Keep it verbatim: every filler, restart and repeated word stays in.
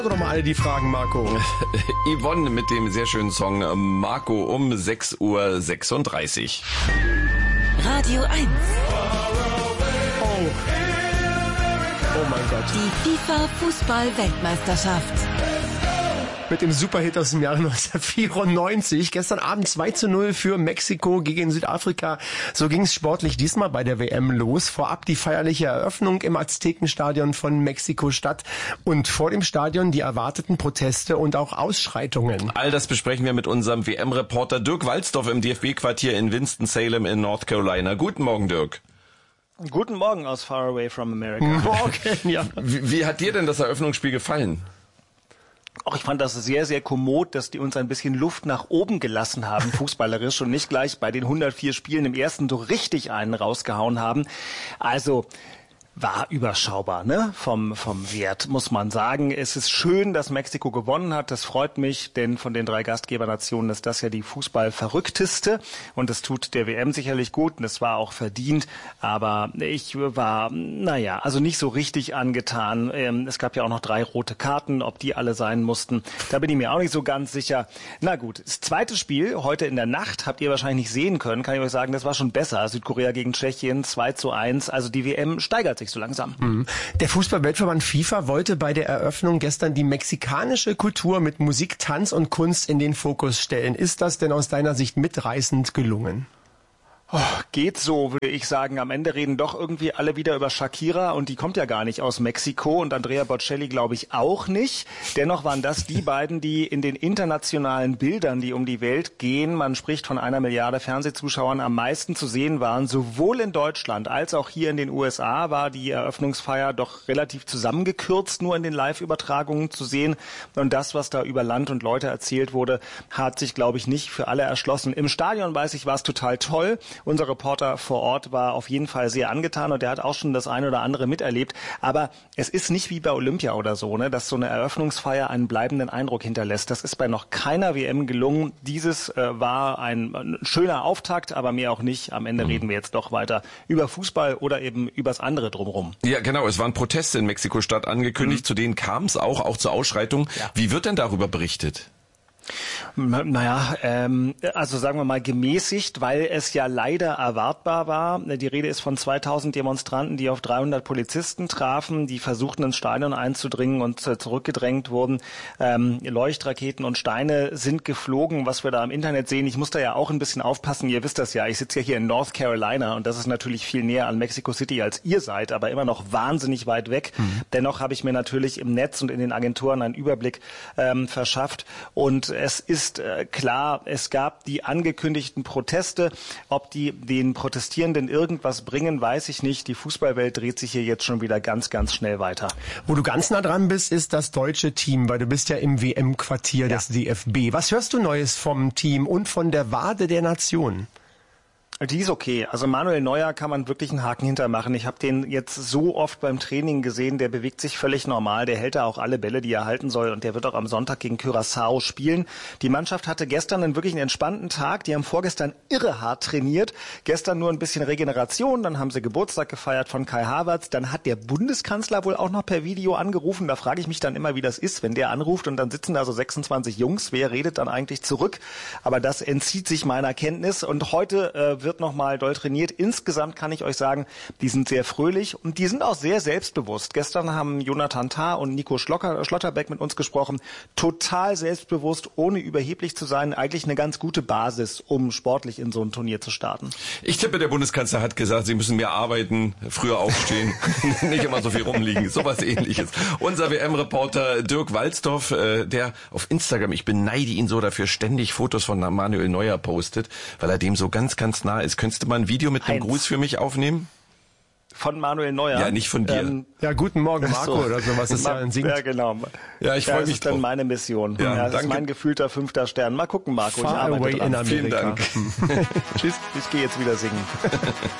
Doch mal alle die Fragen, Marco. Yvonne mit dem sehr schönen Song Marco um sechs Uhr sechsunddreißig. Radio eins. Oh. Oh mein Gott. Die FIFA-Fußball-Weltmeisterschaft. Mit dem Superhit aus dem Jahre neunzehnhundertvierundneunzig. Gestern Abend zwei zu null für Mexiko gegen Südafrika. So ging es sportlich diesmal bei der W M los. Vorab die feierliche Eröffnung im Aztekenstadion von Mexiko-Stadt. Und vor dem Stadion die erwarteten Proteste und auch Ausschreitungen. All das besprechen wir mit unserem W M-Reporter Dirk Walzdorf im D F B-Quartier in Winston-Salem in North Carolina. Guten Morgen, Dirk. Guten Morgen aus Far Away from America. Morgen, ja. Wie, wie hat dir denn das Eröffnungsspiel gefallen? Auch ich fand das sehr, sehr kommod, dass die uns ein bisschen Luft nach oben gelassen haben, fußballerisch, und nicht gleich bei den hundertvier Spielen im ersten so richtig einen rausgehauen haben. Also war überschaubar, ne? Vom vom Wert, muss man sagen. Es ist schön, dass Mexiko gewonnen hat. Das freut mich, denn von den drei Gastgebernationen ist das ja die Fußballverrückteste. Und das tut der W M sicherlich gut. Und es war auch verdient. Aber ich war, naja, also nicht so richtig angetan. Es gab ja auch noch drei rote Karten. Ob die alle sein mussten, da bin ich mir auch nicht so ganz sicher. Na gut, das zweite Spiel, heute in der Nacht, habt ihr wahrscheinlich nicht sehen können. Kann ich euch sagen, das war schon besser. Südkorea gegen Tschechien, zwei zu eins. Also die W M steigert sich so langsam. Der Fußball-Weltverband FIFA wollte bei der Eröffnung gestern die mexikanische Kultur mit Musik, Tanz und Kunst in den Fokus stellen. Ist das denn aus deiner Sicht mitreißend gelungen? Oh, geht so, würde ich sagen. Am Ende reden doch irgendwie alle wieder über Shakira und die kommt ja gar nicht aus Mexiko und Andrea Bocelli glaube ich auch nicht. Dennoch waren das die beiden, die in den internationalen Bildern, die um die Welt gehen, man spricht von einer Milliarde Fernsehzuschauern, am meisten zu sehen waren. Sowohl in Deutschland als auch hier in den U S A war die Eröffnungsfeier doch relativ zusammengekürzt nur in den Live-Übertragungen zu sehen. Und das, was da über Land und Leute erzählt wurde, hat sich, glaube ich, nicht für alle erschlossen. Im Stadion, weiß ich, war es total toll. Unser Reporter vor Ort war auf jeden Fall sehr angetan und der hat auch schon das eine oder andere miterlebt. Aber es ist nicht wie bei Olympia oder so, ne, dass so eine Eröffnungsfeier einen bleibenden Eindruck hinterlässt. Das ist bei noch keiner W M gelungen. Dieses äh, war ein, ein schöner Auftakt, aber mehr auch nicht. Am Ende mhm. reden wir jetzt doch weiter über Fußball oder eben übers andere drumherum. Ja, genau. Es waren Proteste in Mexiko-Stadt angekündigt. Mhm. Zu denen kam es auch, auch zur Ausschreitung. Ja. Wie wird denn darüber berichtet? Naja, ähm, also sagen wir mal gemäßigt, weil es ja leider erwartbar war. Die Rede ist von zweitausend Demonstranten, die auf dreihundert Polizisten trafen, die versuchten ins Stadion einzudringen und äh, zurückgedrängt wurden. Ähm, Leuchtraketen und Steine sind geflogen, was wir da im Internet sehen. Ich muss da ja auch ein bisschen aufpassen. Ihr wisst das ja, ich sitze ja hier in North Carolina und das ist natürlich viel näher an Mexico City als ihr seid, aber immer noch wahnsinnig weit weg. Mhm. Dennoch habe ich mir natürlich im Netz und in den Agenturen einen Überblick ähm, verschafft und es ist äh, klar, es gab die angekündigten Proteste. Ob die den Protestierenden irgendwas bringen, weiß ich nicht. Die Fußballwelt dreht sich hier jetzt schon wieder ganz, ganz schnell weiter. Wo du ganz nah dran bist, ist das deutsche Team, weil du bist ja im W M-Quartier ja. des D F B. Was hörst du Neues vom Team und von der Wade der Nation? Die ist okay. Also Manuel Neuer kann man wirklich einen Haken hintermachen. Ich habe den jetzt so oft beim Training gesehen, der bewegt sich völlig normal, der hält da auch alle Bälle, die er halten soll und der wird auch am Sonntag gegen Curaçao spielen. Die Mannschaft hatte gestern einen wirklich einen entspannten Tag, die haben vorgestern irre hart trainiert, gestern nur ein bisschen Regeneration, dann haben sie Geburtstag gefeiert von Kai Havertz, dann hat der Bundeskanzler wohl auch noch per Video angerufen, da frage ich mich dann immer, wie das ist, wenn der anruft und dann sitzen da so sechsundzwanzig Jungs, wer redet dann eigentlich zurück? Aber das entzieht sich meiner Kenntnis und heute äh, wird nochmal doll trainiert. Insgesamt kann ich euch sagen, die sind sehr fröhlich und die sind auch sehr selbstbewusst. Gestern haben Jonathan Tah und Nico Schlocker, Schlotterbeck mit uns gesprochen. Total selbstbewusst, ohne überheblich zu sein. Eigentlich eine ganz gute Basis, um sportlich in so ein Turnier zu starten. Ich tippe, der Bundeskanzler hat gesagt, sie müssen mehr arbeiten, früher aufstehen, nicht immer so viel rumliegen. Sowas Ähnliches. Unser W M-Reporter Dirk Walzdorf, äh, der auf Instagram, ich beneide ihn so dafür, ständig Fotos von Manuel Neuer postet, weil er dem so ganz, ganz nah ist. Könntest du mal ein Video mit einem Gruß für mich aufnehmen? Von Manuel Neuer? Ja, nicht von dir. Ähm, ja, guten Morgen, Marco, so. Oder so, was es da singt. Ja, genau. Ja, ich freue ja, mich Das ist dann drauf. meine Mission. Ja, ja, das danke. ist mein gefühlter fünfter Stern. Mal gucken, Marco. Far ich arbeite away dran. in Amerika. Vielen Dank. Tschüss, ich gehe jetzt wieder singen.